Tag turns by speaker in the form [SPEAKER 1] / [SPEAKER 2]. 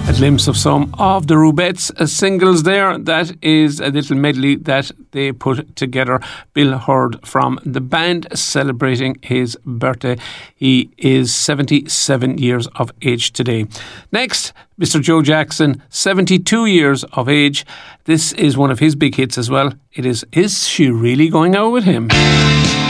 [SPEAKER 1] A glimpse of some of the Rubettes singles there. That is a little medley that they put together. Bill Hurd from the band celebrating his birthday. He is 77 years of age today. Next, Mr. Joe Jackson, 72 years of age. This is one of his big hits as well. It is She Really Going Out With Him?